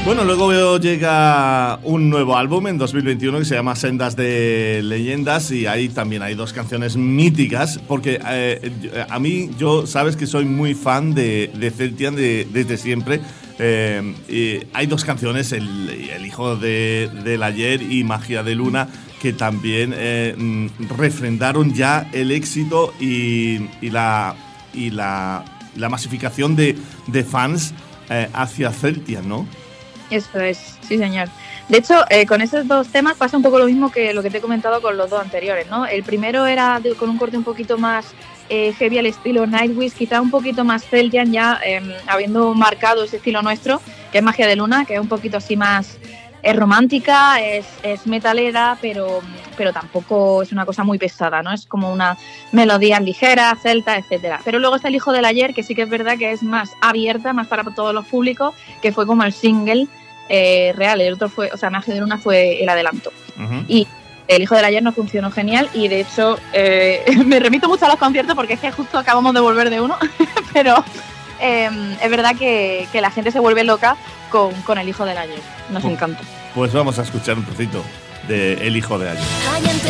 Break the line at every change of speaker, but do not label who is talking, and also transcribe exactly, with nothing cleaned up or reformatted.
Bueno, luego llega un nuevo álbum en dos mil veintiuno que se llama Sendas de Leyendas, y ahí también hay dos canciones míticas, porque eh, a mí, yo sabes que soy muy fan de, de Celtian de, desde siempre. Eh, y hay dos canciones, El, el hijo de, del ayer y Magia de Luna, que también eh, refrendaron ya el éxito y, y, la, y la, la masificación de, de fans eh, hacia Celtian, ¿no?
Eso es, sí señor. De hecho, eh, con esos dos temas pasa un poco lo mismo que lo que te he comentado con los dos anteriores, ¿no? El primero era de, con un corte un poquito más eh, heavy al estilo Nightwish, quizá un poquito más Celtian, ya eh, habiendo marcado ese estilo nuestro, que es Magia de Luna, que es un poquito así más es romántica, es, es metalera, pero, pero tampoco es una cosa muy pesada, ¿no? Es como una melodía ligera, celta, etcétera. Pero luego está El hijo del ayer, que sí que es verdad que es más abierta, más para todos los públicos, que fue como el single eh, real. El otro fue, o sea, Magia de Luna fue el adelanto. Uh-huh. Y El hijo del ayer no funcionó genial, y de hecho eh, me remito mucho a los conciertos porque es que justo acabamos de volver de uno, pero eh, es verdad que, que la gente se vuelve loca con, con El hijo del ayer. Nos
pues,
encanta.
Pues vamos a escuchar un trocito de El hijo del ayer.